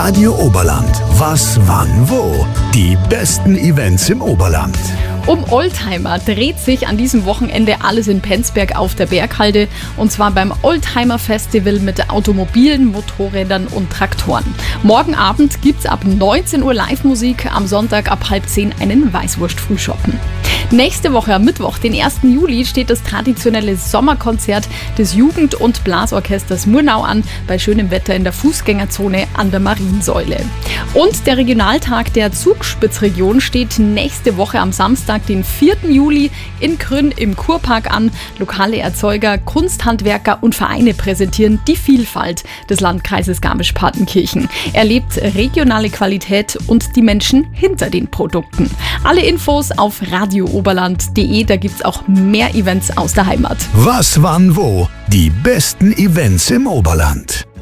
Radio Oberland. Was, wann, wo? Die besten Events im Oberland. Um Oldtimer dreht sich an diesem Wochenende alles in Penzberg auf der Berghalde, und zwar beim Oldtimer Festival mit Automobilen, Motorrädern und Traktoren. Morgen Abend gibt's ab 19 Uhr Live-Musik, am Sonntag ab 9:30 einen Weißwurst-Frühschoppen. Nächste Woche am Mittwoch, den 1. Juli, steht das traditionelle Sommerkonzert des Jugend- und Blasorchesters Murnau an, bei schönem Wetter in der Fußgängerzone an der Mariensäule. Und der Regionaltag der Zugspitzregion steht nächste Woche am Samstag, den 4. Juli, in Grün im Kurpark an. Lokale Erzeuger, Kunsthandwerker und Vereine präsentieren die Vielfalt des Landkreises Garmisch-Partenkirchen. Erlebt regionale Qualität und die Menschen hinter den Produkten. Alle Infos auf radiooberland.de, da gibt's auch mehr Events aus der Heimat. Was, wann, wo? Die besten Events im Oberland.